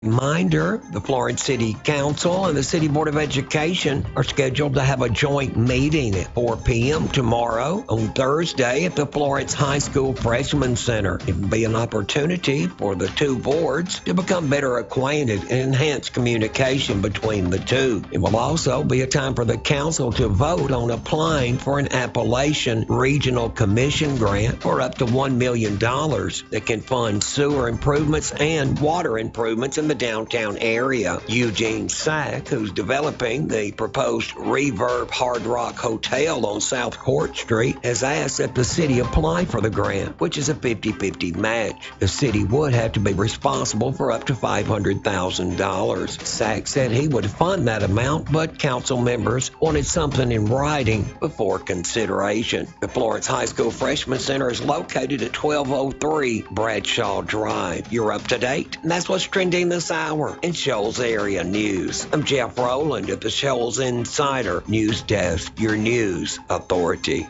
Reminder, the Florence City Council and the City Board of Education are scheduled to have a joint meeting at 4 p.m. tomorrow on Thursday at the Florence High School Freshman Center. It will be an opportunity for the two boards to become better acquainted and enhance communication between the two. It will also be a time for the council to vote on applying for an Appalachian Regional Commission grant for up to $1 million that can fund sewer improvements and water improvements in the downtown area. Eugene Sack, who's developing the proposed Reverb Hard Rock Hotel on South Court Street, has asked that the city apply for the grant, which is a 50-50 match. The city would have to be responsible for up to $500,000. Sack said he would fund that amount, but council members wanted something in writing before consideration. The Florence High School Freshman Center is located at 1203 Bradshaw Drive. You're up to date, and that's what's trending this hour in Shoals Area News. I'm Jeff Rowland at the Shoals Insider News Desk, your news authority.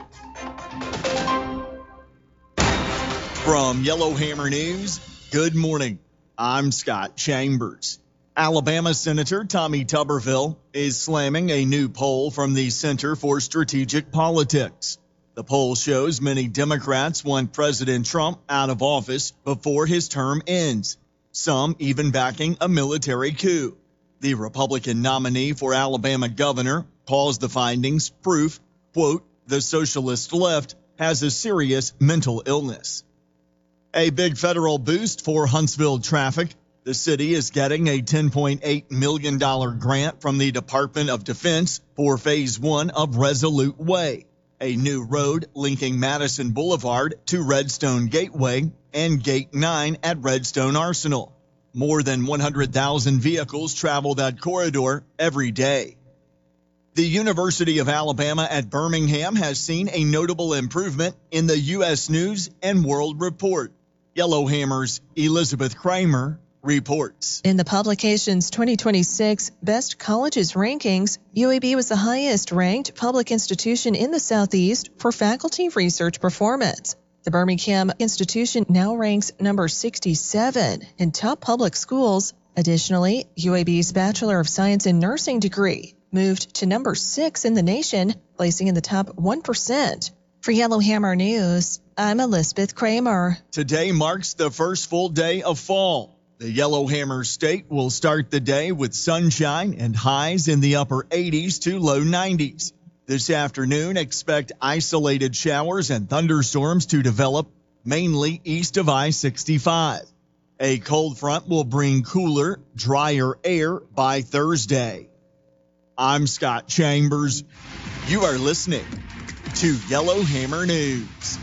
From Yellowhammer News, good morning. I'm Scott Chambers. Alabama Senator Tommy Tuberville is slamming a new poll from the Center for Strategic Politics. The poll shows many Democrats want President Trump out of office before his term ends, some even backing a military coup. The Republican nominee for Alabama governor calls the findings proof, quote, the socialist left has a serious mental illness. A big federal boost for Huntsville traffic. The city is getting a $10.8 million grant from the Department of Defense for Phase 1 of Resolute Way, a new road linking Madison Boulevard to Redstone Gateway and Gate 9 at Redstone Arsenal. More than 100,000 vehicles travel that corridor every day. The University of Alabama at Birmingham has seen a notable improvement in the U.S. News and World Report. Yellowhammer's Elizabeth Kramer reports. In the publication's 2026 Best Colleges rankings, UAB was the highest-ranked public institution in the Southeast for faculty research performance. The Birmingham institution now ranks number 67 in top public schools. Additionally, UAB's Bachelor of Science in Nursing degree moved to number 6 in the nation, placing in the top 1%. For Yellowhammer News, I'm Elizabeth Kramer. Today marks the first full day of fall. The Yellowhammer State will start the day with sunshine and highs in the upper 80s to low 90s. This afternoon, expect isolated showers and thunderstorms to develop, mainly east of I-65. A cold front will bring cooler, drier air by Thursday. I'm Scott Chambers. You are listening to Yellowhammer News.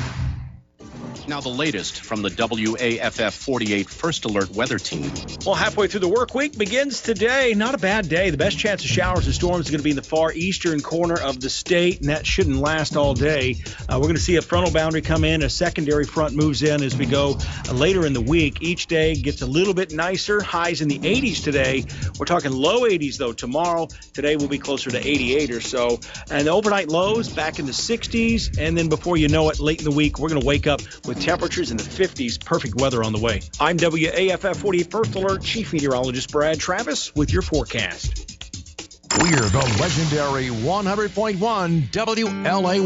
Now the latest from the WAFF 48 First Alert Weather Team. Well, halfway through the work week begins today. Not a bad day. The best chance of showers and storms is going to be in the far eastern corner of the state, and that shouldn't last all day. We're going to see a frontal boundary come in. A secondary front moves in as we go later in the week. Each day gets a little bit nicer. Highs in the 80s today. We're talking low 80s, though, tomorrow. Today will be closer to 88 or so. And the overnight lows back in the 60s. And then before you know it, late in the week, we're going to wake up with temperatures in the 50s. Perfect weather on the way. I'm WAFF 48 First Alert Chief Meteorologist Brad Travis with your forecast. We're the legendary 100.1 WLA.